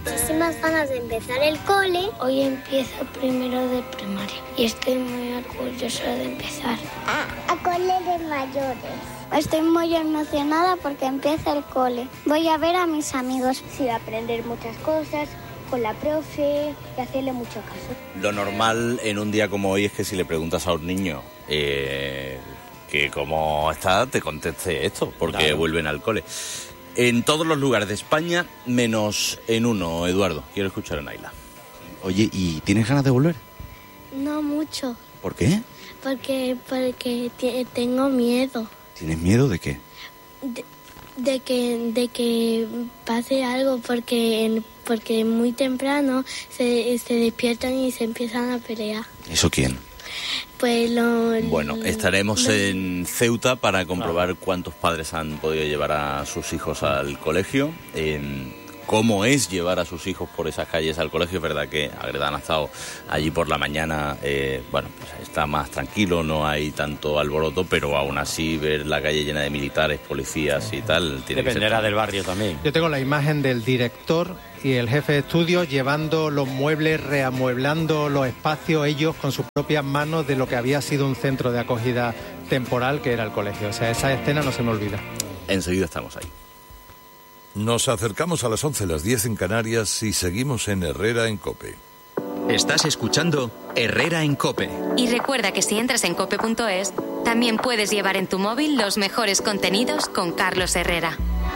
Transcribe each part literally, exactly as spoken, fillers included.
Muchísimas ganas de empezar el cole. Hoy empiezo primero de primaria y estoy muy orgullosa de empezar. A, a cole de mayores. Estoy muy emocionada porque empieza el cole. Voy a ver a mis amigos. Sí, a aprender muchas cosas con la profe y hacerle mucho caso. Lo normal en un día como hoy es que si le preguntas a un niño eh, que cómo está, te conteste esto, porque claro, vuelven al cole. En todos los lugares de España, menos en uno, Eduardo. Quiero escuchar a Naila. Oye, ¿y tienes ganas de volver? No mucho. ¿Por qué? Porque, porque t- tengo miedo. ¿Tienes miedo de qué? De, de que de que pase algo, porque en, porque muy temprano se, se despiertan y se empiezan a pelear. ¿Eso quién? Pues lo... Bueno, estaremos lo, en Ceuta para comprobar cuántos padres han podido llevar a sus hijos al colegio, eh, cómo es llevar a sus hijos por esas calles al colegio. Es verdad que Agreda han estado allí por la mañana, eh, bueno, pues está más tranquilo, no hay tanto alboroto, pero aún así ver la calle llena de militares, policías y tal... Tiene Dependerá que ser... del barrio también. Yo tengo la imagen del director y el jefe de estudio llevando los muebles, reamueblando los espacios ellos con sus propias manos de lo que había sido un centro de acogida temporal que era el colegio. O sea, esa escena no se me olvida. Enseguida estamos ahí. Nos acercamos a las once, las diez en Canarias y seguimos en Herrera en COPE. Estás escuchando Herrera en COPE. Y recuerda que si entras en cope punto es, también puedes llevar en tu móvil los mejores contenidos con Carlos Herrera.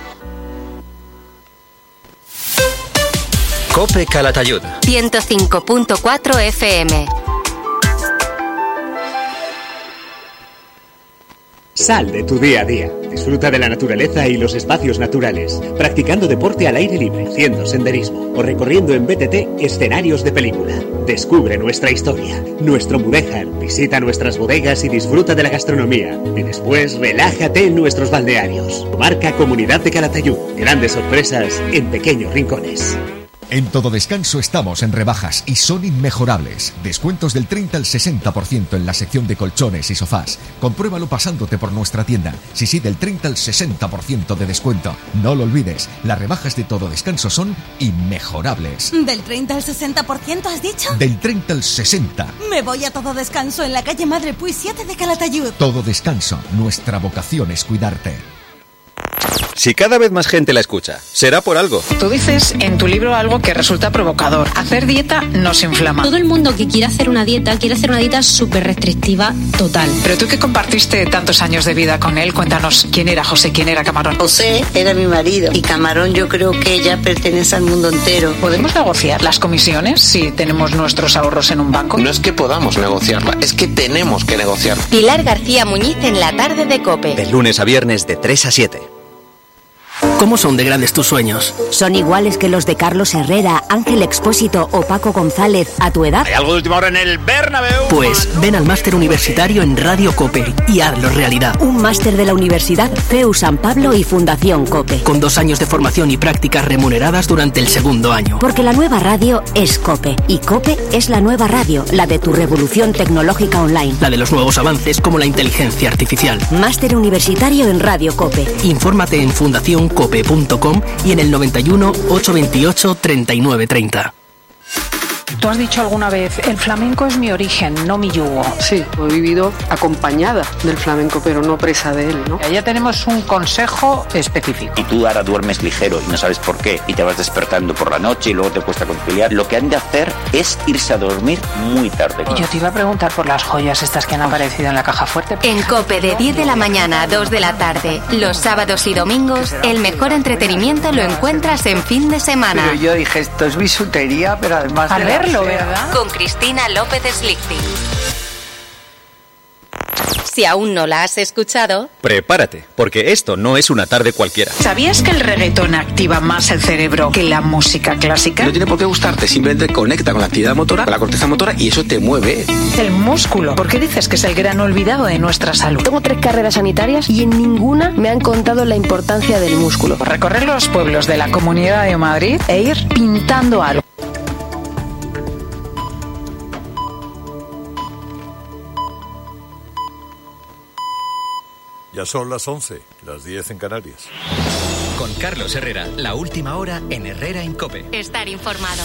COPE Calatayud. ciento cinco punto cuatro F M. Sal de tu día a día. Disfruta de la naturaleza y los espacios naturales, practicando deporte al aire libre, haciendo senderismo o recorriendo en B T T escenarios de película. Descubre nuestra historia, nuestro Mudéjar, visita nuestras bodegas y disfruta de la gastronomía. Y después relájate en nuestros balnearios. Marca Comunidad de Calatayud. Grandes sorpresas en pequeños rincones. En Todo Descanso estamos en rebajas y son inmejorables. Descuentos del treinta al sesenta por ciento en la sección de colchones y sofás. Compruébalo pasándote por nuestra tienda. Sí, sí, del treinta al sesenta por ciento de descuento. No lo olvides, las rebajas de Todo Descanso son inmejorables. ¿Del treinta al sesenta por ciento has dicho? Del treinta al sesenta. Me voy a Todo Descanso en la calle Madre Puy siete de Calatayud. Todo Descanso, nuestra vocación es cuidarte. Si cada vez más gente la escucha, será por algo. Tú dices en tu libro algo que resulta provocador. Hacer dieta nos inflama. Todo el mundo que quiere hacer una dieta, quiere hacer una dieta súper restrictiva total. Pero tú que compartiste tantos años de vida con él, cuéntanos quién era José, quién era Camarón. José era mi marido y Camarón yo creo que ya pertenece al mundo entero. ¿Podemos negociar las comisiones si tenemos nuestros ahorros en un banco? No es que podamos negociarla, es que tenemos que negociarla. Pilar García Muñiz en la tarde de COPE. De lunes a viernes de tres a siete. ¿Cómo son de grandes tus sueños? ¿Son iguales que los de Carlos Herrera, Ángel Expósito o Paco González a tu edad? ¿Hay algo de última hora en el Bernabéu? Pues ven al máster universitario en Radio COPE y hazlo realidad. Un máster de la Universidad C E U San Pablo y Fundación COPE. Con dos años de formación y prácticas remuneradas durante el segundo año. Porque la nueva radio es COPE y COPE es la nueva radio, la de tu revolución tecnológica online. La de los nuevos avances como la inteligencia artificial. Máster universitario en Radio COPE. Infórmate en fundación cope punto com y en el noventa y uno, ochocientos veintiocho, treinta y nueve treinta. Tú has dicho alguna vez, el flamenco es mi origen, no mi yugo. Sí, he vivido acompañada del flamenco, pero no presa de él, ¿no? Ya tenemos un consejo específico. Y tú ahora duermes ligero y no sabes por qué, y te vas despertando por la noche y luego te cuesta conciliar. Lo que han de hacer es irse a dormir muy tarde. Y yo te iba a preguntar por las joyas estas que han aparecido en la caja fuerte. En COPE de diez de la mañana a dos de la tarde, los sábados y domingos, el mejor entretenimiento lo encuentras en fin de semana. Pero yo dije, esto es bisutería, pero además Al de verlo, ¿verdad? Con Cristina López Slichting. Si aún no la has escuchado, prepárate, porque esto no es una tarde cualquiera. ¿Sabías que el reggaetón activa más el cerebro que la música clásica? No tiene por qué gustarte, simplemente conecta con la actividad motora, con la corteza motora y eso te mueve. El músculo. ¿Por qué dices que es el gran olvidado de nuestra salud? Tengo tres carreras sanitarias y en ninguna me han contado la importancia del músculo. Recorrer los pueblos de la Comunidad de Madrid e ir pintando algo. Ya son las once, las diez en Canarias. Con Carlos Herrera, la última hora en Herrera en COPE. Estar informado.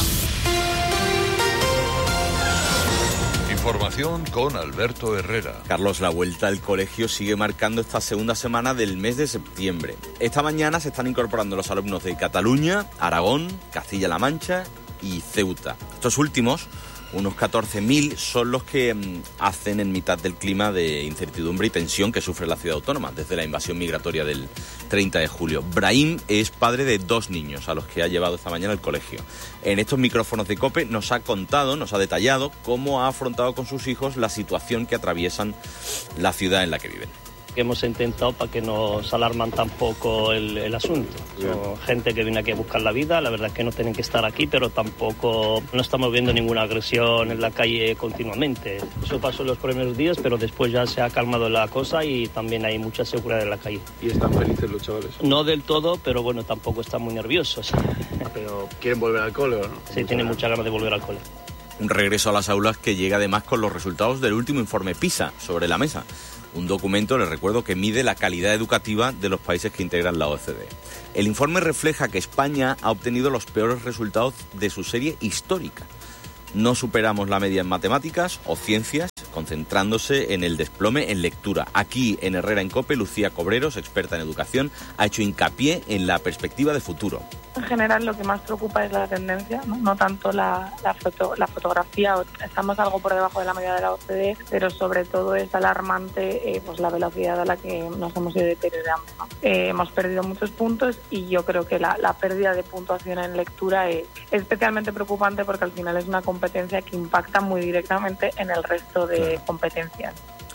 Información con Alberto Herrera. Carlos, la vuelta al colegio sigue marcando esta segunda semana del mes de septiembre. Esta mañana se están incorporando los alumnos de Cataluña, Aragón, Castilla-La Mancha y Ceuta. Estos últimos, unos catorce mil, son los que mmm, hacen en mitad del clima de incertidumbre y tensión que sufre la ciudad autónoma desde la invasión migratoria del treinta de julio. Brahim es padre de dos niños a los que ha llevado esta mañana al colegio. En estos micrófonos de COPE nos ha contado, nos ha detallado cómo ha afrontado con sus hijos la situación que atraviesan la ciudad en la que viven. Que hemos intentado para que nos alarman tampoco el, el asunto. Son gente que viene aquí a buscar la vida, la verdad es que no tienen que estar aquí, pero tampoco no estamos viendo ninguna agresión en la calle continuamente. Eso pasó en los primeros días, pero después ya se ha calmado la cosa y también hay mucha seguridad en la calle. ¿Y están felices los chavales? No del todo, pero bueno, tampoco están muy nerviosos. ¿Pero quieren volver al cole o no? Sí, tienen muchas ganas de volver al cole. Un regreso a las aulas que llega además con los resultados del último informe PISA sobre la mesa. Un documento, les recuerdo, que mide la calidad educativa de los países que integran la O C D E. El informe refleja que España ha obtenido los peores resultados de su serie histórica. No superamos la media en matemáticas o ciencias, concentrándose en el desplome en lectura. Aquí, en Herrera en COPE, Lucía Cobreros, experta en educación, ha hecho hincapié en la perspectiva de futuro. En general, lo que más preocupa es la tendencia, no, no tanto la, la, foto, la fotografía. Estamos algo por debajo de la media de la O C D E, pero sobre todo es alarmante eh, pues la velocidad a la que nos hemos ido deteriorando, ¿no? Eh, hemos perdido muchos puntos y yo creo que la, la pérdida de puntuación en lectura es especialmente preocupante porque al final es una competencia que impacta muy directamente en el resto de claro. competencias.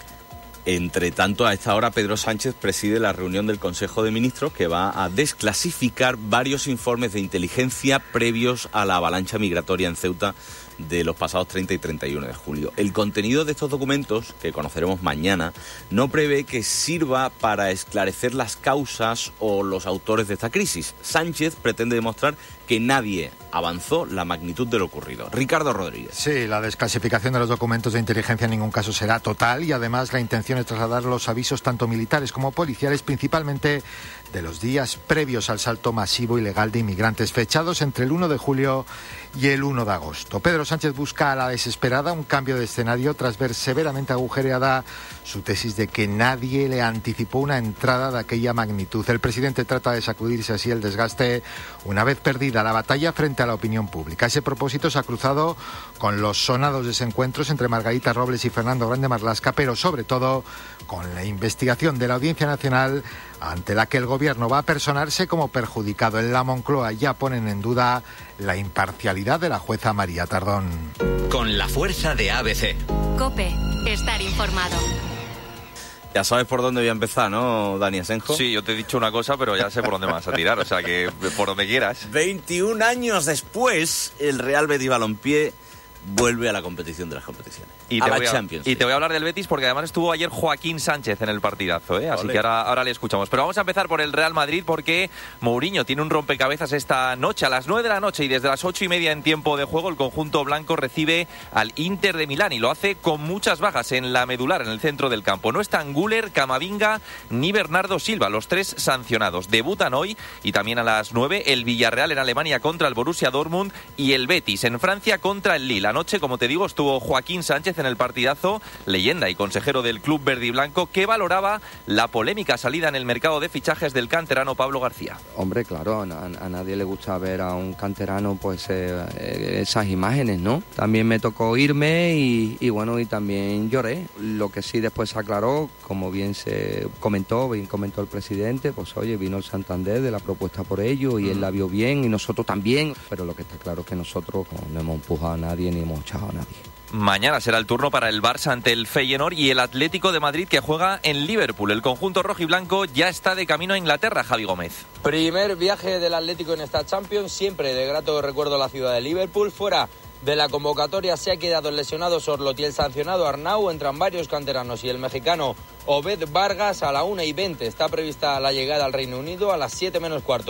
Entre tanto, a esta hora Pedro Sánchez preside la reunión del Consejo de Ministros que va a desclasificar varios informes de inteligencia previos a la avalancha migratoria en Ceuta de los pasados treinta y treinta y uno de julio. El contenido de estos documentos, que conoceremos mañana, no prevé que sirva para esclarecer las causas o los autores de esta crisis. Sánchez pretende demostrar que nadie avanzó la magnitud de lo ocurrido. Ricardo Rodríguez. Sí, la desclasificación de los documentos de inteligencia en ningún caso será total y además la intención es trasladar los avisos tanto militares como policiales, principalmente de los días previos al salto masivo ilegal de inmigrantes fechados entre el uno de julio y el uno de agosto. Pedro Sánchez busca a la desesperada un cambio de escenario tras ver severamente agujereada su tesis de que nadie le anticipó una entrada de aquella magnitud. El presidente trata de sacudirse así el desgaste una vez perdida la batalla frente a la opinión pública. A ese propósito se ha cruzado con los sonados desencuentros entre Margarita Robles y Fernando Grande Marlaska, pero sobre todo con la investigación de la Audiencia Nacional ante la que el gobierno va a personarse como perjudicado. En la Moncloa ya ponen en duda la imparcialidad de la jueza María Tardón. Con la fuerza de A B C. COPE, estar informado. Ya sabes por dónde voy a empezar, ¿no, Dani Asenjo? Sí, yo te he dicho una cosa, pero ya sé por dónde me vas a tirar, o sea que por donde quieras. veintiún años después, el Real Betis Balompié vuelve a la competición de las competiciones. Y te, voy a, y te voy a hablar del Betis porque además estuvo ayer Joaquín Sánchez en el partidazo, ¿eh? Así Olé. que ahora, ahora le escuchamos. Pero vamos a empezar por el Real Madrid porque Mourinho tiene un rompecabezas esta noche a las nueve de la noche y desde las ocho y media en tiempo de juego el conjunto blanco recibe al Inter de Milán y lo hace con muchas bajas en la medular, en el centro del campo. No están Güler, Camavinga ni Bernardo Silva, los tres sancionados. Debutan hoy y también a las nueve el Villarreal en Alemania contra el Borussia Dortmund y el Betis en Francia contra el Lille. Anoche, como te digo, estuvo Joaquín Sánchez en el partidazo, leyenda y consejero del club verde y blanco, que valoraba la polémica salida en el mercado de fichajes del canterano Pablo García. Hombre, claro, a, a nadie le gusta ver a un canterano pues eh, esas imágenes, ¿no? También me tocó irme y, y bueno, y también lloré. Lo que sí después se aclaró, como bien se comentó, bien comentó el presidente, pues oye, vino el Santander de la propuesta por ello y él la vio bien y nosotros también, pero lo que está claro es que nosotros no hemos empujado a nadie ni hemos echado a nadie. Mañana será el turno para el Barça ante el Feyenoord y el Atlético de Madrid que juega en Liverpool. El conjunto rojiblanco ya está de camino a Inglaterra, Javi Gómez. Primer viaje del Atlético en esta Champions, siempre de grato recuerdo la ciudad de Liverpool. Fuera de la convocatoria se ha quedado el lesionado Sorloth y el sancionado Arnau. Entran varios canteranos y el mexicano Obed Vargas. A la una y veinte está prevista la llegada al Reino Unido. A las siete menos cuarto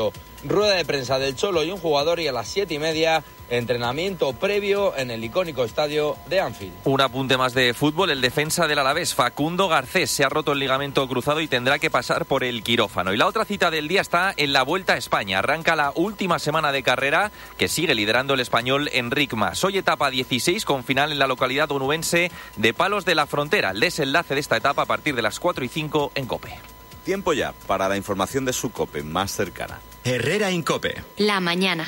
rueda de prensa del Cholo y un jugador, y a las siete y media entrenamiento previo en el icónico estadio de Anfield. Un apunte más de fútbol. El defensa del Alavés, Facundo Garcés, se ha roto el ligamento cruzado y tendrá que pasar por el quirófano. Y la otra cita del día está en la Vuelta a España. Arranca la última semana de carrera que sigue liderando el español Enric Mas. Hoy etapa dieciséis con final en la localidad onubense de Palos de la Frontera. El desenlace de esta etapa a partir de las cuatro y cinco en COPE. Tiempo ya para la información de su COPE más cercana. Herrera en COPE. La mañana.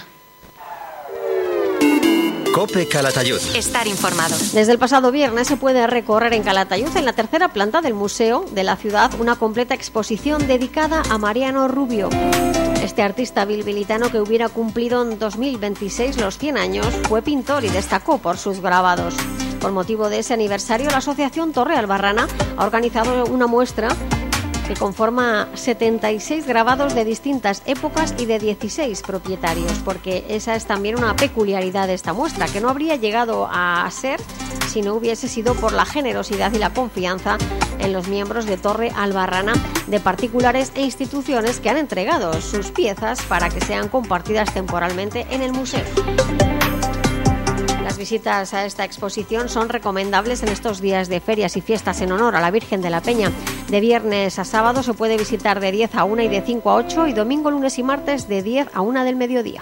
COPE Calatayud. Estar informado. Desde el pasado viernes se puede recorrer en Calatayud, en la tercera planta del museo de la ciudad, una completa exposición dedicada a Mariano Rubio. Este artista bilbilitano, que hubiera cumplido en dos mil veintiséis los cien años, fue pintor y destacó por sus grabados. Con motivo de ese aniversario, la Asociación Torre Albarrana ha organizado una muestra que conforma setenta y seis grabados de distintas épocas y de dieciséis propietarios, porque esa es también una peculiaridad de esta muestra, que no habría llegado a ser si no hubiese sido por la generosidad y la confianza en los miembros de Torre Albarrana, de particulares e instituciones que han entregado sus piezas para que sean compartidas temporalmente en el museo. Las visitas a esta exposición son recomendables en estos días de ferias y fiestas en honor a la Virgen de la Peña. De viernes a sábado se puede visitar de diez a una y de cinco a ocho, y domingo, lunes y martes de diez a una del mediodía.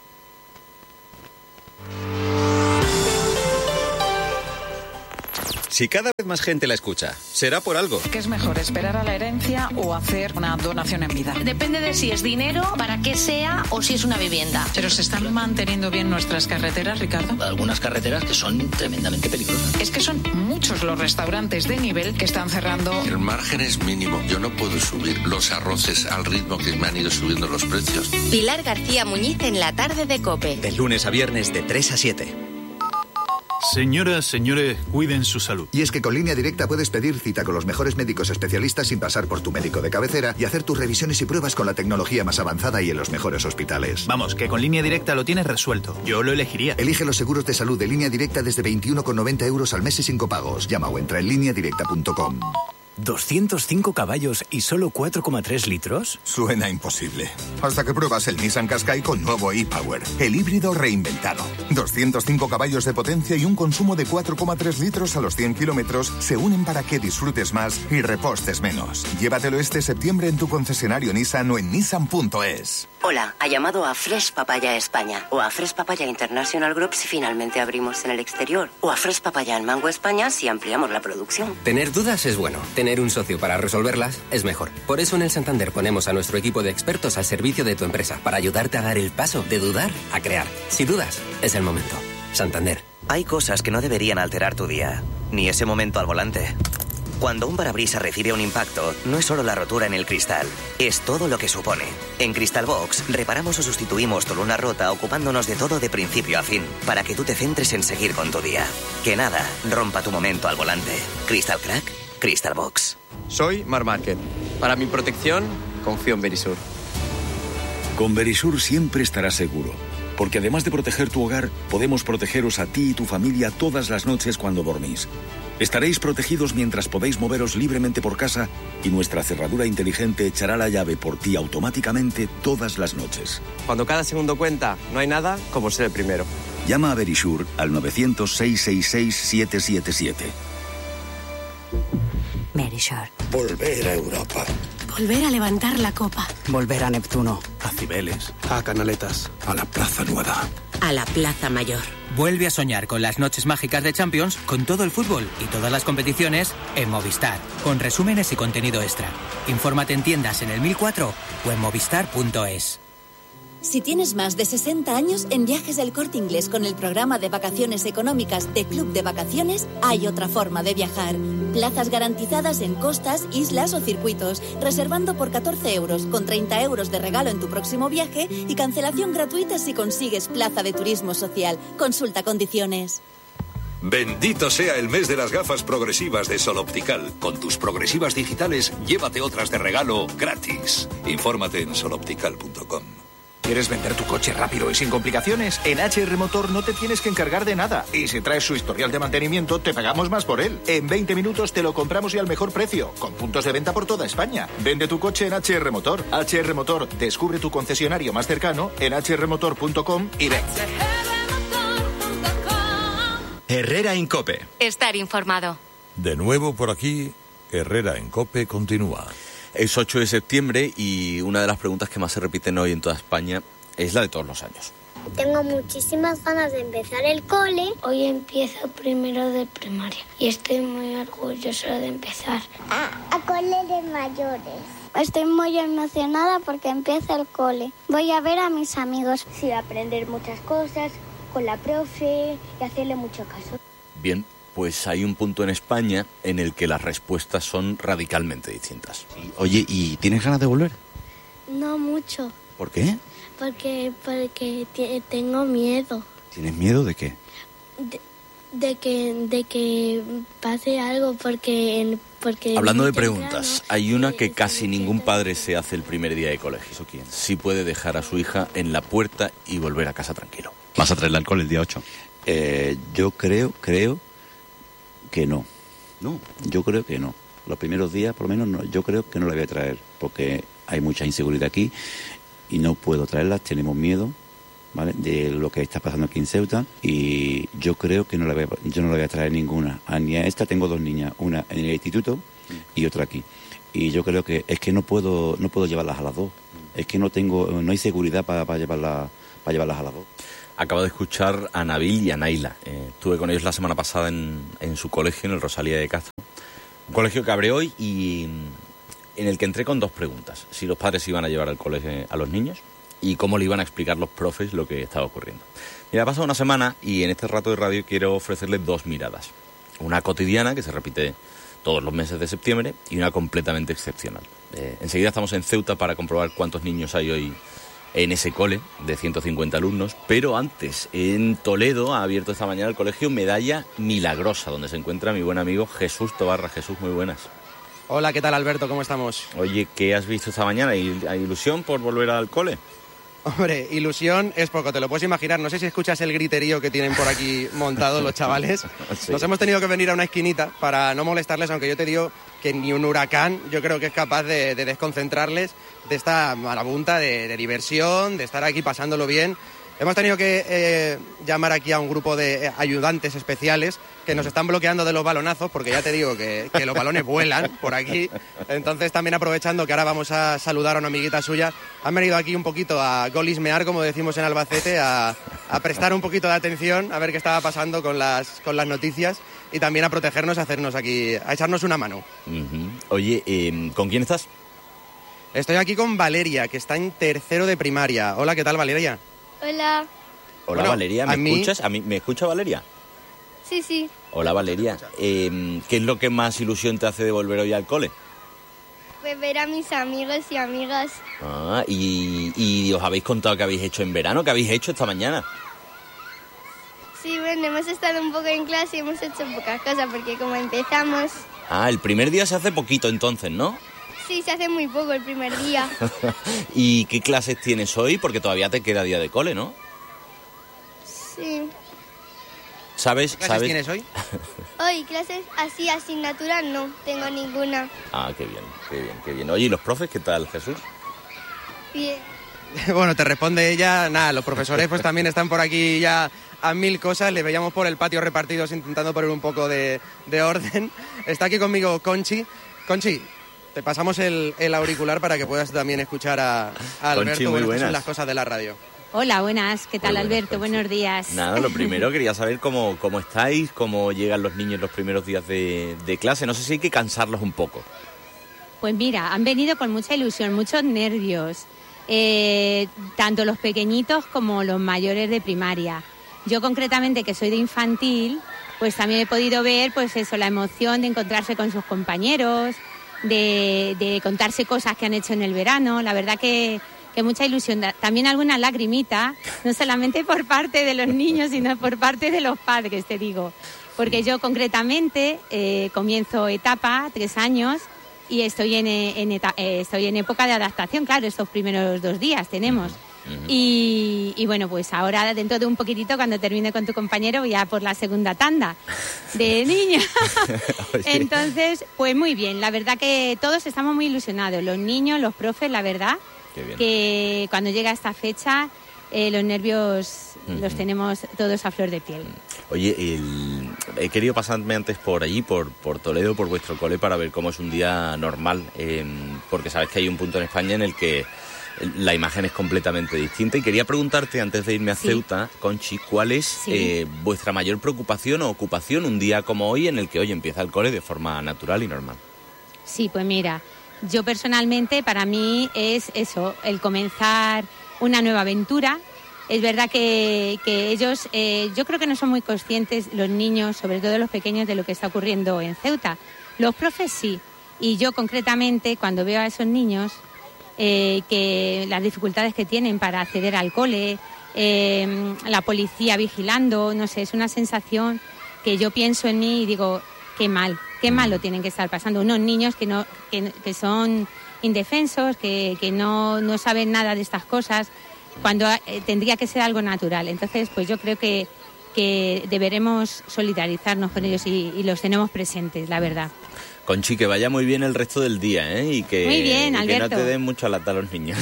Si cada vez más gente la escucha, será por algo. ¿Qué es mejor, esperar a la herencia o hacer una donación en vida? Depende de si es dinero, para qué sea o si es una vivienda. Pero se están manteniendo bien nuestras carreteras, Ricardo. Algunas carreteras que son tremendamente peligrosas. Es que son muchos los restaurantes de nivel que están cerrando. El margen es mínimo. Yo no puedo subir los arroces al ritmo que me han ido subiendo los precios. Pilar García Muñiz en la tarde de COPE. De lunes a viernes de tres a siete. Señoras, señores, cuiden su salud. Y es que con Línea Directa puedes pedir cita con los mejores médicos especialistas sin pasar por tu médico de cabecera y hacer tus revisiones y pruebas con la tecnología más avanzada y en los mejores hospitales. Vamos, que con Línea Directa lo tienes resuelto. Yo lo elegiría. Elige los seguros de salud de Línea Directa desde veintiuno con noventa euros al mes y sin copagos. Llama o entra en línea directa punto com. ¿doscientos cinco caballos y solo cuatro coma tres litros? Suena imposible. Hasta que pruebas el Nissan Qashqai con nuevo e-Power, el híbrido reinventado. doscientos cinco caballos de potencia y un consumo de cuatro coma tres litros a los cien kilómetros se unen para que disfrutes más y repostes menos. Llévatelo este septiembre en tu concesionario Nissan o en nissan punto es. Hola, ha llamado a Fresh Papaya España o a Fresh Papaya International Group si finalmente abrimos en el exterior, o a Fresh Papaya en Mango España si ampliamos la producción. Tener dudas es bueno. Tener un socio para resolverlas es mejor. Por eso en el Santander ponemos a nuestro equipo de expertos al servicio de tu empresa para ayudarte a dar el paso de dudar a crear. Si dudas, es el momento. Santander. Hay cosas que no deberían alterar tu día, ni ese momento al volante. Cuando un parabrisas recibe un impacto, no es solo la rotura en el cristal, es todo lo que supone. En Crystal Box reparamos o sustituimos tu luna rota ocupándonos de todo de principio a fin, para que tú te centres en seguir con tu día. Que nada rompa tu momento al volante. Crystal Crack, Crystal Box. Soy Mar Márquez. Para mi protección, confío en Verisur. Con Verisur siempre estarás seguro, porque además de proteger tu hogar, podemos protegeros a ti y tu familia todas las noches cuando dormís. Estaréis protegidos mientras podéis moveros libremente por casa y nuestra cerradura inteligente echará la llave por ti automáticamente todas las noches. Cuando cada segundo cuenta, no hay nada como ser el primero. Llama a Verisur al nueve cero cero, seis seis seis, siete siete siete. Verisur. Volver a Europa. Volver a levantar la copa. Volver a Neptuno. A Cibeles. A Canaletas. A la Plaza Nueva. A la Plaza Mayor. Vuelve a soñar con las noches mágicas de Champions, con todo el fútbol y todas las competiciones en Movistar, con resúmenes y contenido extra. Infórmate en tiendas en el mil cuatro o en movistar punto es. Si tienes más de sesenta años, en Viajes del Corte Inglés con el programa de vacaciones económicas de Club de Vacaciones, hay otra forma de viajar. Plazas garantizadas en costas, islas o circuitos, reservando por catorce euros, con treinta euros de regalo en tu próximo viaje y cancelación gratuita si consigues plaza de turismo social. Consulta condiciones. Bendito sea el mes de las gafas progresivas de Sol Optical. Con tus progresivas digitales, llévate otras de regalo gratis. Infórmate en sol optical punto com. ¿Quieres vender tu coche rápido y sin complicaciones? En H R Motor no te tienes que encargar de nada. Y si traes su historial de mantenimiento, te pagamos más por él. En veinte minutos te lo compramos y al mejor precio, con puntos de venta por toda España. Vende tu coche en H R Motor. H R Motor, descubre tu concesionario más cercano en h r motor punto com y ven. Herrera en COPE. Estar informado. De nuevo por aquí, Herrera en COPE continúa. Es ocho de septiembre y una de las preguntas que más se repiten hoy en toda España es la de todos los años. Tengo muchísimas ganas de empezar el cole. Hoy empiezo primero de primaria y estoy muy orgullosa de empezar. A, a cole de mayores. Estoy muy emocionada porque empieza el cole. Voy a ver a mis amigos. Sí, a aprender muchas cosas con la profe y hacerle mucho caso. Bien, pues hay un punto en España en el que las respuestas son radicalmente distintas. Oye, ¿y tienes ganas de volver? No mucho. ¿Por qué? Porque, porque t- tengo miedo. ¿Tienes miedo de qué? De, de que de que pase algo porque... porque Hablando de preguntas, hay una que casi ningún padre se hace el primer día de colegio. ¿Eso quién? Si puede dejar a su hija en la puerta y volver a casa tranquilo. ¿Vas a traerla al cole el día ocho? Eh, yo creo, creo que no. No. Yo creo que no. Los primeros días, por lo menos, no, yo creo que no la voy a traer, porque hay mucha inseguridad aquí y no puedo traerla, tenemos miedo, ¿vale?, de lo que está pasando aquí en Ceuta, y yo creo que no la voy a, yo no la voy a traer ninguna. A ni a esta tengo dos niñas, una en el instituto y otra aquí. Y yo creo que es que no puedo no puedo llevarlas a las dos. Es que no tengo no hay seguridad para, para llevarlas para llevarlas a las dos. Acabo de escuchar a Nabil y a Naila. Eh, estuve con ellos la semana pasada en, en su colegio, en el Rosalía de Castro. Un colegio que abre hoy y en el que entré con dos preguntas. Si los padres iban a llevar al colegio a los niños y cómo le iban a explicar los profes lo que estaba ocurriendo. Mira, ha pasado una semana y en este rato de radio quiero ofrecerles dos miradas. Una cotidiana, que se repite todos los meses de septiembre, y una completamente excepcional. Eh, enseguida estamos en Ceuta para comprobar cuántos niños hay hoy en ese cole de ciento cincuenta alumnos, pero antes, en Toledo ha abierto esta mañana el colegio Medalla Milagrosa, donde se encuentra mi buen amigo Jesús Tobarra. Jesús, muy buenas. Hola, ¿qué tal, Alberto? ¿Cómo estamos? Oye, ¿qué has visto esta mañana? ¿Hay, hay ilusión por volver al cole? Hombre, ilusión es poco, te lo puedes imaginar. No sé si escuchas el griterío que tienen por aquí montado los chavales. Sí. Nos hemos tenido que venir a una esquinita para no molestarles, aunque yo te digo que ni un huracán yo creo que es capaz de, de desconcentrarles de esta marabunta de, de diversión, de estar aquí pasándolo bien. Hemos tenido que eh, llamar aquí a un grupo de ayudantes especiales que nos están bloqueando de los balonazos, porque ya te digo que, que los balones vuelan por aquí. Entonces, también aprovechando que ahora vamos a saludar a una amiguita suya, han venido aquí un poquito a golismear, como decimos en Albacete, a, a prestar un poquito de atención, a ver qué estaba pasando con las, con las noticias y también a protegernos, a hacernos aquí, a echarnos una mano. Uh-huh. Oye, eh, ¿con quién estás? Estoy aquí con Valeria, que está en tercero de primaria. Hola, ¿qué tal, Valeria? Hola. Hola, bueno, Valeria, ¿me a mí... escuchas? ¿A mí, ¿Me escucha Valeria? Sí, sí. Hola, Valeria. Eh, ¿Qué es lo que más ilusión te hace de volver hoy al cole? Pues ver a mis amigos y amigas. Ah, y, y os habéis contado qué habéis hecho en verano, qué habéis hecho esta mañana. Sí, bueno, hemos estado un poco en clase y hemos hecho pocas cosas porque como empezamos... Ah, el primer día se hace poquito entonces, ¿no? Sí, se hace muy poco el primer día. ¿Y qué clases tienes hoy? Porque todavía te queda día de cole, ¿no? Sí. ¿Sabes? ¿Qué clases ¿sabes? tienes hoy? Hoy, clases así, asignatura, no tengo ninguna. Ah, qué bien, qué bien, qué bien. Oye, ¿y los profes qué tal, Jesús? Bien. Bueno, te responde ella, nada, los profesores pues también están por aquí ya a mil cosas, le veíamos por el patio repartidos intentando poner un poco de, de orden. Está aquí conmigo Conchi. Conchi, te pasamos el, el auricular para que puedas también escuchar a, a Alberto. Conchi, muy bueno, buenas. Estas son las cosas de la radio. Hola, buenas. ¿Qué tal, Muy buenas, Alberto? Conchi. Buenos días. Nada, lo primero quería saber cómo, cómo estáis, cómo llegan los niños los primeros días de, de clase. No sé si hay que cansarlos un poco. Pues mira, han venido con mucha ilusión, muchos nervios, eh, tanto los pequeñitos como los mayores de primaria. Yo concretamente, que soy de infantil, pues también he podido ver pues eso, la emoción de encontrarse con sus compañeros, de, de contarse cosas que han hecho en el verano. La verdad que, que mucha ilusión. También alguna lagrimita, no solamente por parte de los niños, sino por parte de los padres, te digo. Porque yo concretamente eh, comienzo etapa, tres años, y estoy en, en, eta, eh, estoy en época de adaptación, claro, estos primeros dos días tenemos. Uh-huh. Y, y bueno, pues ahora dentro de un poquitito, cuando termine con tu compañero, voy a por la segunda tanda de niños. Entonces, pues muy bien, la verdad que todos estamos muy ilusionados, los niños, los profes, la verdad, que cuando llega esta fecha eh, los nervios uh-huh. los tenemos todos a flor de piel. Oye, el... he querido pasarme antes por allí, por, por Toledo, por vuestro cole, para ver cómo es un día normal, eh, porque sabes que hay un punto en España en el que la imagen es completamente distinta. Y quería preguntarte, antes de irme a sí. Ceuta, Conchi, ¿cuál es sí. eh, vuestra mayor preocupación o ocupación un día como hoy, en el que hoy empieza el cole de forma natural y normal? Sí, pues mira, yo personalmente, para mí es eso, el comenzar una nueva aventura. Es verdad que, que ellos, eh, yo creo que no son muy conscientes, los niños, sobre todo los pequeños, de lo que está ocurriendo en Ceuta. Los profes sí, y yo concretamente, cuando veo a esos niños, eh, que las dificultades que tienen para acceder al cole, eh, la policía vigilando, no sé, es una sensación que yo pienso en mí y digo, qué mal, qué mal lo tienen que estar pasando. Unos niños que, no, que, que son indefensos, que, que no, no saben nada de estas cosas, cuando eh, tendría que ser algo natural. Entonces, pues yo creo que, que deberemos solidarizarnos con ellos y, y los tenemos presentes, la verdad. Conchi, que vaya muy bien el resto del día, ¿eh? Y que, muy bien, y que no Alberto. te den mucho lata a los niños.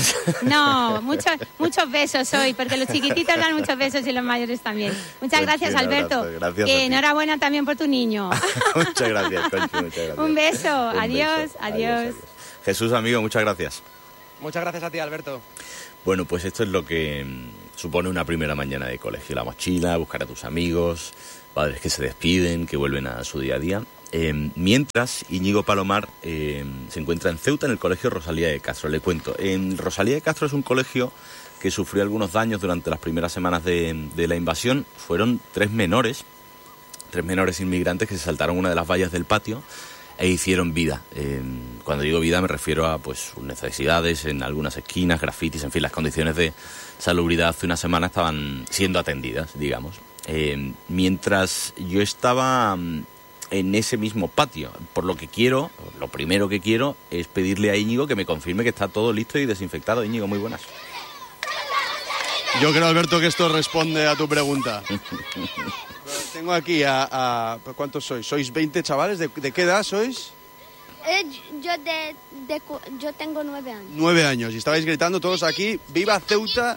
No, muchos muchos besos hoy, porque los chiquititos dan muchos besos y los mayores también. Muchas Conchi, gracias, Alberto. Gracias que enhorabuena también por tu niño. Muchas gracias, Conchi, muchas gracias. Un beso, Un adiós, beso. adiós, adiós. Jesús, amigo, muchas gracias. Muchas gracias a ti, Alberto. Bueno, pues esto es lo que mmm, supone una primera mañana de colegio. La mochila, buscar a tus amigos, padres que se despiden, que vuelven a su día a día. Eh, mientras, Íñigo Palomar eh, se encuentra en Ceuta, en el colegio Rosalía de Castro. Le cuento, en Rosalía de Castro es un colegio que sufrió algunos daños durante las primeras semanas de, de la invasión. Fueron tres menores, tres menores inmigrantes que se saltaron una de las vallas del patio e hicieron vida. Eh, cuando digo vida me refiero a pues sus necesidades en algunas esquinas, grafitis, en fin, las condiciones de salubridad hace una semana estaban siendo atendidas, digamos. Eh, mientras yo estaba en ese mismo patio, por lo que quiero, lo primero que quiero es pedirle a Íñigo que me confirme que está todo listo y desinfectado. Íñigo, muy buenas. Yo creo, Alberto, que esto responde a tu pregunta. Tengo aquí a, a... ¿Cuántos sois? ¿Sois veinte chavales? ¿De, de qué edad sois? Eh, yo, de, de, yo tengo nueve años. Nueve años. Y estabais gritando todos aquí, ¡viva Ceuta!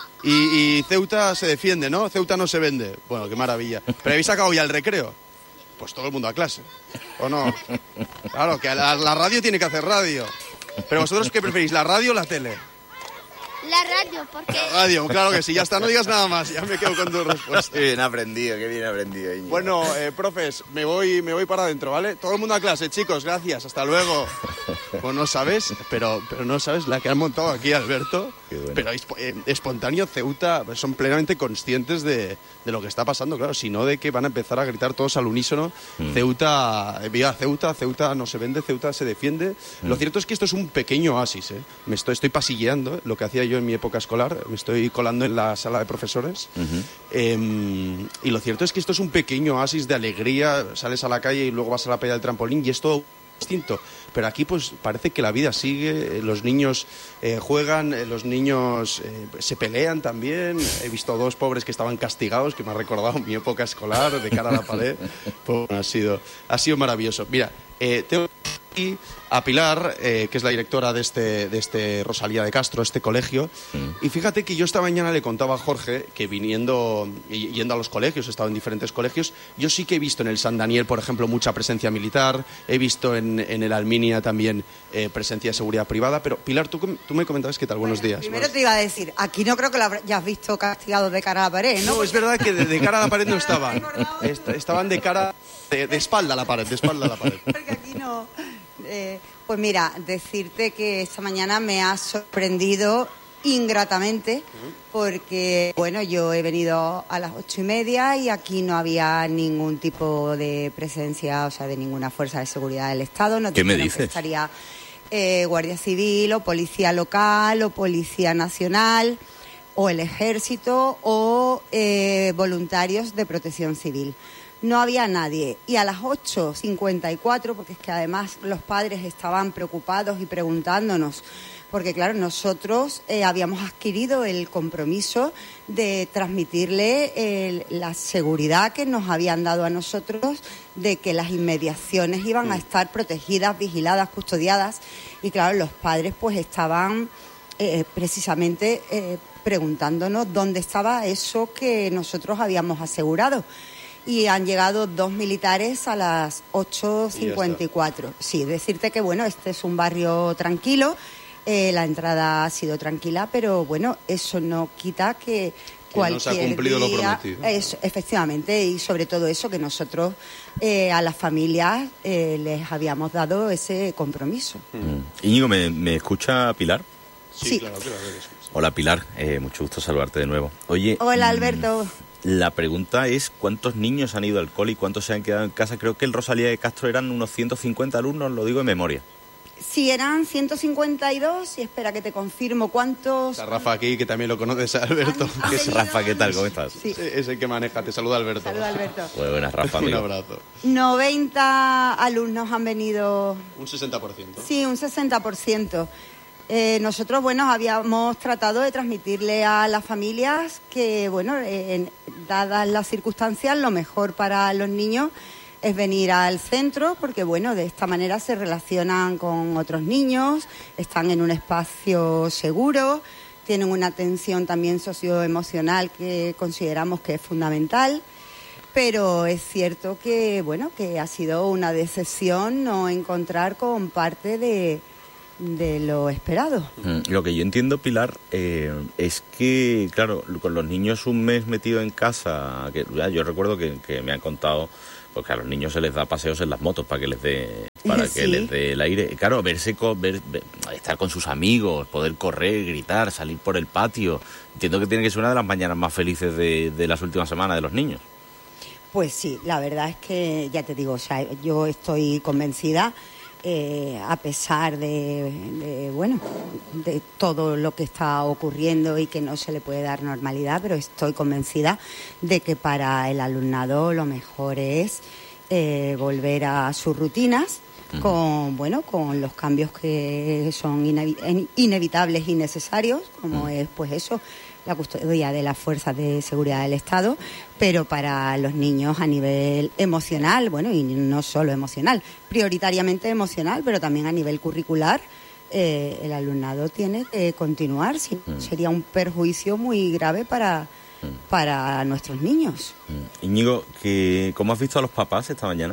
Y, y Ceuta se defiende, ¿no? Ceuta no se vende. Bueno, qué maravilla. ¿Pero habéis sacado ya el recreo? Pues todo el mundo a clase. ¿O no? Claro, que la, la radio tiene que hacer radio. ¿Pero vosotros qué preferís, la radio o la tele? La radio, porque... La radio, claro que sí, ya está, no digas nada más, ya me quedo con tu respuesta. Qué bien aprendido, qué bien aprendido, Íñigo. Bueno, eh, profes, me voy, me voy para adentro, ¿vale? Todo el mundo a clase, chicos, gracias, hasta luego. Pues no sabes, pero, pero no sabes la que han montado aquí, Alberto. Bueno. Pero eh, espontáneo, Ceuta, son plenamente conscientes de, de lo que está pasando, claro, sino de que van a empezar a gritar todos al unísono, mm. Ceuta, viva Ceuta, Ceuta no se vende, Ceuta se defiende. Mm. Lo cierto es que esto es un pequeño oasis, ¿eh? Me estoy, estoy pasilleando, ¿eh? Lo que hacía yo en mi época escolar, me estoy colando en la sala de profesores, uh-huh. eh, y lo cierto es que esto es un pequeño oasis de alegría, sales a la calle y luego vas a la playa del trampolín y es todo distinto, pero aquí pues parece que la vida sigue, los niños eh, juegan, los niños eh, se pelean también. He visto dos pobres que estaban castigados, que me ha recordado mi época escolar, de cara a la pared. Pues, ha sido, ha sido maravilloso. Mira, eh, tengo aquí a Pilar, eh, que es la directora de este, de este Rosalía de Castro, este colegio, mm. y fíjate que yo esta mañana le contaba a Jorge que viniendo, yendo a los colegios, he estado en diferentes colegios, yo sí que he visto en el San Daniel, por ejemplo, mucha presencia militar, he visto en, en el Alminia también eh, presencia de seguridad privada, pero Pilar, tú, tú me comentabas qué tal, buenos días. Primero te iba a decir, aquí no creo que lo hayas visto castigado de cara a la pared, ¿no? No, es verdad que de, de cara a la pared no estaban, Est- estaban de cara, de, de espalda a la pared, de espalda a la pared. Porque aquí no... Eh, pues mira, decirte que esta mañana me ha sorprendido ingratamente porque, bueno, yo he venido a las ocho y media y aquí no había ningún tipo de presencia, o sea, de ninguna fuerza de seguridad del Estado. No ¿Qué me dices? Que estaría eh, Guardia Civil o Policía Local o Policía Nacional o el Ejército o eh, voluntarios de Protección Civil. No había nadie. Y a las ocho cincuenta y cuatro, porque es que además los padres estaban preocupados y preguntándonos porque claro, nosotros eh, habíamos adquirido el compromiso de transmitirle eh, la seguridad que nos habían dado a nosotros de que las inmediaciones iban sí. a estar protegidas, vigiladas, custodiadas, y claro, los padres pues estaban eh, precisamente eh, preguntándonos dónde estaba eso que nosotros habíamos asegurado. Y han llegado dos militares a las ocho cincuenta y cuatro. Sí, decirte que bueno, este es un barrio tranquilo. Eh, la entrada ha sido tranquila, pero bueno, eso no quita que, que cualquier no se ha cumplido día, lo prometido. Es, efectivamente, y sobre todo eso, que nosotros eh, a las familias eh, les habíamos dado ese compromiso. Mm. Íñigo, ¿me, ¿me escucha Pilar? Sí, sí. Claro, claro, claro. Hola Pilar, eh, mucho gusto saludarte de nuevo. Oye, hola Alberto. La pregunta es ¿cuántos niños han ido al cole y cuántos se han quedado en casa? Creo que el Rosalía de Castro eran unos ciento cincuenta alumnos, lo digo de memoria. Sí, eran ciento cincuenta y dos, y espera que te confirmo cuántos... Está Rafa aquí, que también lo conoces, Alberto. ¿Han, han ¿Qué es Rafa? ¿Qué tal? ¿Cómo estás? Sí. Es el que maneja, te saluda Alberto. Saluda Alberto. Muy buenas, Rafa, amigo. Un abrazo. noventa alumnos han venido... Un sesenta por ciento. Sí, un sesenta por ciento. Eh, nosotros, bueno, habíamos tratado de transmitirle a las familias que, bueno, eh, dadas las circunstancias, lo mejor para los niños es venir al centro, porque bueno, de esta manera se relacionan con otros niños, están en un espacio seguro, tienen una atención también socioemocional que consideramos que es fundamental, pero es cierto que bueno, que ha sido una decepción no encontrar con parte de, de lo esperado. Lo que yo entiendo, Pilar, eh, es que, claro, con los niños un mes metido en casa, que ya, yo recuerdo que, que me han contado, porque a los niños se les da paseos en las motos para que les dé para sí. que les dé el aire. Claro, verse con, ver, ver, estar con sus amigos, poder correr, gritar, salir por el patio. Entiendo que tiene que ser una de las mañanas más felices de, de las últimas semanas de los niños. Pues sí, la verdad es que, ya te digo, o sea, yo estoy convencida, eh, a pesar de, de, bueno, de todo lo que está ocurriendo y que no se le puede dar normalidad, pero estoy convencida de que para el alumnado lo mejor es eh, volver a sus rutinas, uh-huh. con, bueno, con los cambios que son inevi- inevitables y necesarios, como uh-huh. es, pues eso, la custodia de las fuerzas de seguridad del Estado, pero para los niños a nivel emocional, bueno, y no solo emocional, prioritariamente emocional, pero también a nivel curricular, eh, el alumnado tiene que continuar, si no, mm. sería un perjuicio muy grave para, mm. para nuestros niños. Mm. Íñigo, ¿qué, ¿cómo has visto a los papás esta mañana?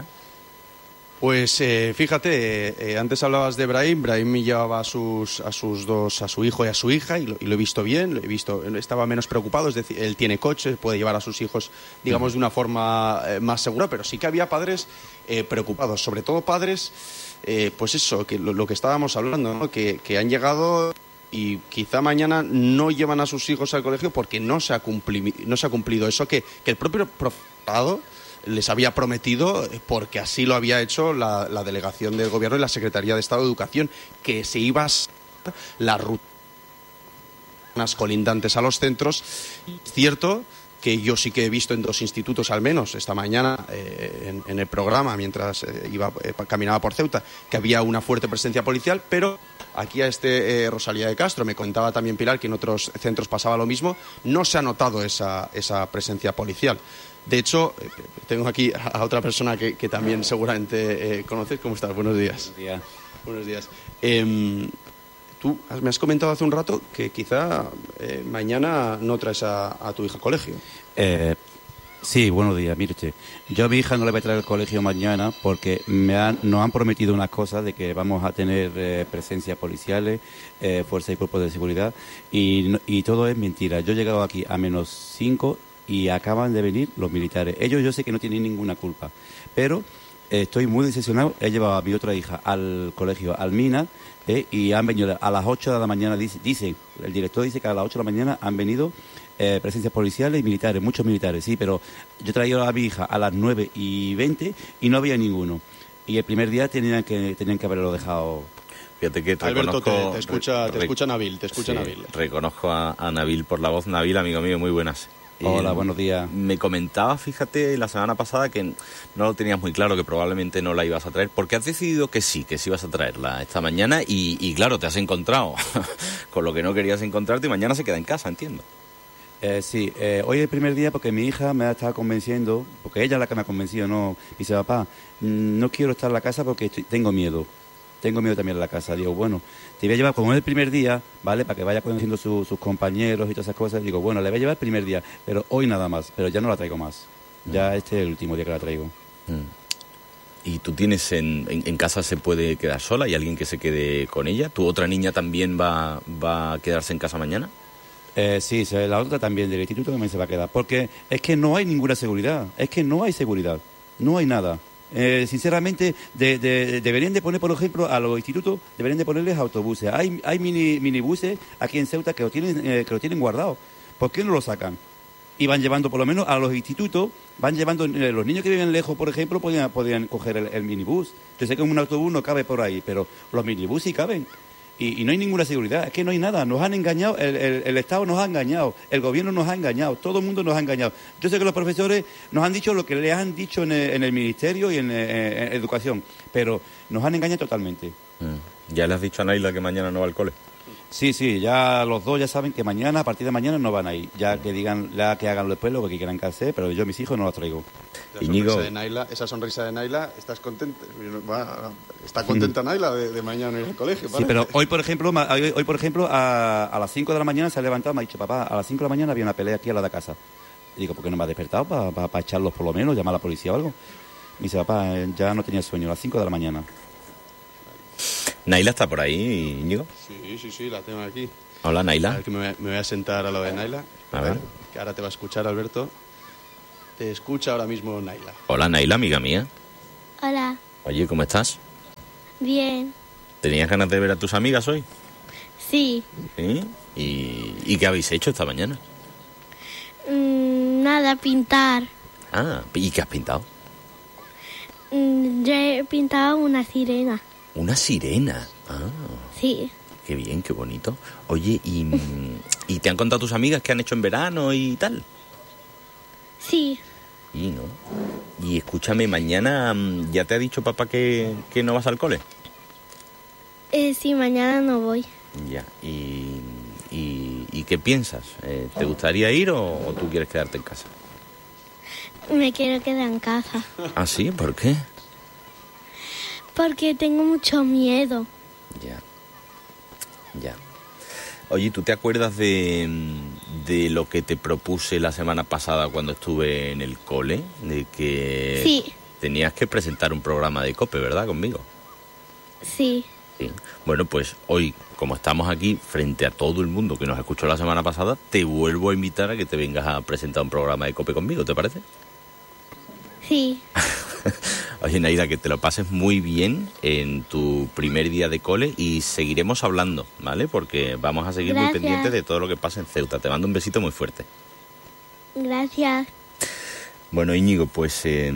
Pues eh, fíjate, eh, antes hablabas de Brahim, Brahim me llevaba a sus, a sus dos, a su hijo y a su hija, y lo, y lo he visto bien, lo he visto, estaba menos preocupado, es decir, él tiene coche, puede llevar a sus hijos, digamos, de una forma eh, más segura, pero sí que había padres eh, preocupados, sobre todo padres, eh, pues eso, que lo, lo que estábamos hablando, ¿no? que, que han llegado y quizá mañana no llevan a sus hijos al colegio porque no se ha cumplido, no se ha cumplido eso que, que el propio profesorado les había prometido, porque así lo había hecho la, la delegación del Gobierno y la Secretaría de Estado de Educación, que se iba a las rutas colindantes a los centros. Es cierto que yo sí que he visto en dos institutos al menos esta mañana eh, en, en el programa mientras eh, iba eh, caminaba por Ceuta, que había una fuerte presencia policial, pero aquí a este eh, Rosalía de Castro, me contaba también Pilar que en otros centros pasaba lo mismo, no se ha notado esa, esa presencia policial. De hecho, tengo aquí a otra persona que, que también seguramente eh, conoces. ¿Cómo estás? Buenos días. Buenos días. Buenos días. Eh, tú me has comentado hace un rato que quizá eh, mañana no traes a, a tu hija al colegio. Eh, sí, buenos días. Mire usted, yo a mi hija no le voy a traer al colegio mañana porque me han, nos han prometido unas cosas de que vamos a tener eh, presencias policiales, eh, fuerzas y cuerpos de seguridad, y, y todo es mentira. Yo he llegado aquí a menos cinco y acaban de venir los militares. Ellos yo sé que no tienen ninguna culpa, pero eh, estoy muy decepcionado. He llevado a mi otra hija al colegio Almina eh, y han venido a las ocho de la mañana, dice, dice, el director dice que a las ocho de la mañana han venido eh, presencias policiales y militares, muchos militares, sí, pero yo he traído a mi hija a las nueve y veinte y no había ninguno. Y el primer día tenían que, tenían que haberlo dejado. Fíjate que te Alberto, reconozco, te, te escucha, te escucha Nabil, te escucha sí, Nabil. Reconozco a, a Nabil por la voz. Nabil, amigo mío, muy buenas. Hola, Eh, buenos días. Me comentabas, fíjate, la semana pasada que no lo tenías muy claro, que probablemente no la ibas a traer, porque has decidido que sí, que sí ibas a traerla esta mañana y, y claro, te has encontrado con lo que no querías encontrarte y mañana se queda en casa, entiendo. Eh, sí, eh, hoy es el primer día porque mi hija me ha estado convenciendo, porque ella es la que me ha convencido, no. Dice, papá, mm, no quiero estar en la casa porque estoy- tengo miedo. Tengo miedo también en la casa. Digo, bueno, te voy a llevar como es el primer día, ¿vale? Para que vaya conociendo su- sus compañeros y todas esas cosas. Digo, bueno, le voy a llevar el primer día, pero hoy nada más. Pero ya no la traigo más. Ya este es el último día que la traigo. Mm. ¿Y tú tienes en, en, en casa se puede quedar sola? ¿Hay alguien que se quede con ella? ¿Tu otra niña también va, va a quedarse en casa mañana? Eh, sí, se- la otra también del instituto también se va a quedar. Porque es que no hay ninguna seguridad. Es que no hay seguridad. No hay nada. Eh, sinceramente, de, de- deberían de poner, por ejemplo, a los institutos, deberían de ponerles autobuses. Hay, hay mini, minibuses aquí en Ceuta que lo tienen, eh, que lo tienen guardado. ¿Por qué no lo sacan? Y van llevando, por lo menos, a los institutos, van llevando, eh, los niños que viven lejos, por ejemplo, podían, podían coger el, el minibús. Yo sé que un autobús no cabe por ahí, pero los minibús sí caben. Y, y no hay ninguna seguridad, es que no hay nada, nos han engañado, el, el, el Estado nos ha engañado, el gobierno nos ha engañado, todo el mundo nos ha engañado. Yo sé que los profesores nos han dicho lo que les han dicho en el, en el Ministerio y en, eh, en Educación, pero nos han engañado totalmente. Mm. ¿Ya le has dicho a Naila que mañana no va al cole? Sí, sí, ya los dos ya saben que mañana, a partir de mañana no van a ir, ya que digan, ya que hagan después lo que quieran que hacer, pero yo a mis hijos no los traigo. Esa sonrisa de Naila, esa sonrisa de Naila, ¿estás contenta? Bueno, está contenta Naila de, de mañana ir al colegio, Sí, parece. pero hoy, por ejemplo, ma- hoy, hoy, por ejemplo a, a las cinco de la mañana se ha levantado y me ha dicho, papá, a las cinco de la mañana había una pelea aquí a la de casa. Y digo, ¿por qué no me ha despertado? Para pa, pa echarlos por lo menos, llamar a la policía o algo. Me dice, papá, eh, ya no tenía sueño, a las cinco de la mañana. ¿Naila está por ahí, Íñigo? Sí, sí, sí, la tengo aquí. Hola, A Naila. ver, que me, voy a- me voy a sentar a lo de Naila. A ver. Que ahora te va a escuchar, Alberto. Te escucha ahora mismo Naila. Hola, Naila, amiga mía. Hola, Oye, ¿cómo estás? bien. ¿Tenías ganas de ver a tus amigas hoy? Sí, ¿Sí? ¿Y, ¿y qué habéis hecho esta mañana? mm, nada, pintar. Ah, ¿y qué has pintado? Mm, yo he pintado una sirena. Una sirena. Ah, Sí, qué bien, qué bonito. Oye, ¿y, mm, ¿y te han contado tus amigas qué han hecho en verano y tal? sí, Y no. Y escúchame, mañana mm, ya te ha dicho papá que, que no vas al cole. eh, sí, mañana no voy. Ya. ¿Y, y, y qué piensas? Eh, ¿Te gustaría ir o, o tú quieres quedarte en casa? Me quiero quedar en casa. ¿Ah, sí? ¿Por qué? Porque tengo mucho miedo. Ya. Ya. Oye, ¿tú te acuerdas de, de lo que te propuse la semana pasada cuando estuve en el cole? De que Sí. tenías que presentar un programa de COPE, ¿verdad? Conmigo. Sí, Sí. Bueno, pues hoy, como estamos aquí frente a todo el mundo que nos escuchó la semana pasada, te vuelvo a invitar a que te vengas a presentar un programa de COPE conmigo, ¿te parece? sí, Oye, Naida, que te lo pases muy bien en tu primer día de cole y seguiremos hablando, ¿vale? Porque vamos a seguir muy Gracias. pendientes de todo lo que pasa en Ceuta. Te mando un besito muy fuerte. gracias. Bueno, Íñigo, pues eh,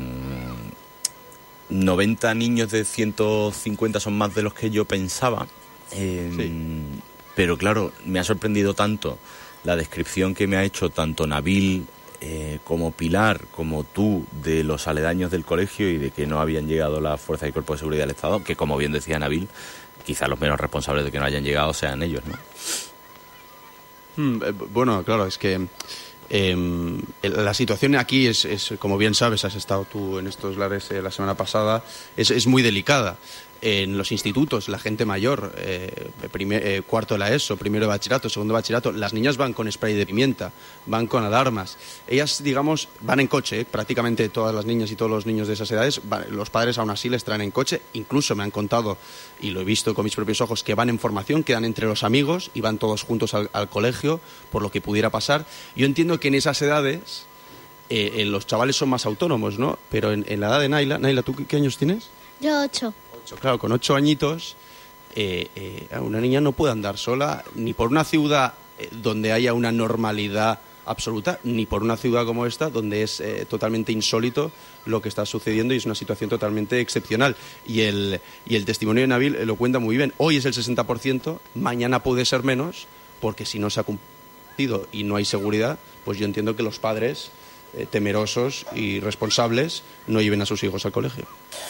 noventa niños de ciento cincuenta son más de los que yo pensaba. Eh, Pero claro, me ha sorprendido tanto la descripción que me ha hecho tanto Nabil eh, como Pilar, como tú, de los aledaños del colegio y de que no habían llegado las fuerzas y cuerpos de seguridad del Estado, que como bien decía Nabil, quizá los menos responsables de que no hayan llegado sean ellos, ¿no? Hmm, eh, bueno, claro, es que eh, el- la situación aquí es, es, como bien sabes, has estado tú en estos lares eh, la semana pasada, es, es muy delicada. En los institutos, la gente mayor, eh, primer- eh, cuarto de la ESO, primero de bachillerato, segundo de bachillerato, las niñas van con spray de pimienta, van con alarmas. Ellas, digamos, van en coche, eh, prácticamente todas las niñas y todos los niños de esas edades, van- los padres aún así les traen en coche, incluso me han contado, y lo he visto con mis propios ojos, que van en formación, quedan entre los amigos y van todos juntos al, al colegio, por lo que pudiera pasar. Yo entiendo que en esas edades eh, eh, los chavales son más autónomos, ¿no? Pero en, en la edad de Naila, Naila, ¿tú qué, qué años tienes? Yo ocho. Claro, con ocho añitos, eh, eh, una niña no puede andar sola ni por una ciudad eh, donde haya una normalidad absoluta, ni por una ciudad como esta, donde es eh, totalmente insólito lo que está sucediendo y es una situación totalmente excepcional. Y el, y el testimonio de Nabil eh, lo cuenta muy bien. Hoy es el sesenta por ciento, mañana puede ser menos, porque si no se ha cumplido partido y no hay seguridad, pues yo entiendo que los padres, eh, temerosos y responsables, no lleven a sus hijos al colegio.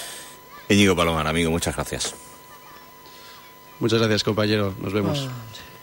Íñigo Palomar, amigo, muchas gracias. Muchas gracias, compañero. Nos vemos. Ah.